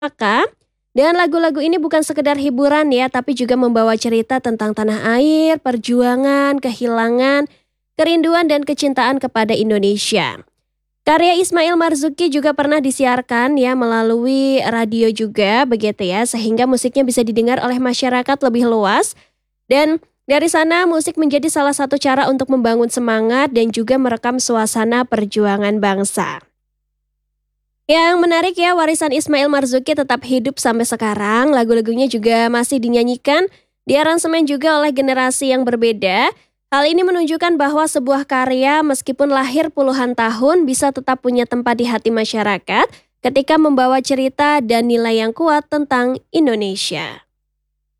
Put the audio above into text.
Maka, dan lagu-lagu ini bukan sekedar hiburan ya, tapi juga membawa cerita tentang tanah air, perjuangan, kehilangan, kerinduan dan kecintaan kepada Indonesia. Karya Ismail Marzuki juga pernah disiarkan ya melalui radio juga begitu ya, sehingga musiknya bisa didengar oleh masyarakat lebih luas dan dari sana musik menjadi salah satu cara untuk membangun semangat dan juga merekam suasana perjuangan bangsa. Yang menarik ya, warisan Ismail Marzuki tetap hidup sampai sekarang. Lagu-lagunya juga masih dinyanyikan, diaransemen juga oleh generasi yang berbeda. Hal ini menunjukkan bahwa sebuah karya meskipun lahir puluhan tahun bisa tetap punya tempat di hati masyarakat ketika membawa cerita dan nilai yang kuat tentang Indonesia.